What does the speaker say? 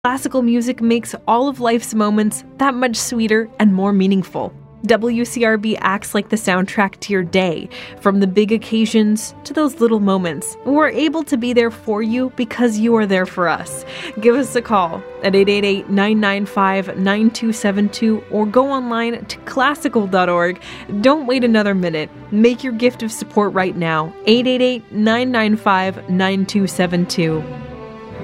Classical music makes all of life's moments that much sweeter and more meaningful. WCRB acts like the soundtrack to your day, from the big occasions to those little moments. We're able to be there for you because you are there for us. Give us a call at 888-995-9272 or go online to classical.org. Don't wait another minute. Make your gift of support right now. 888-995-9272.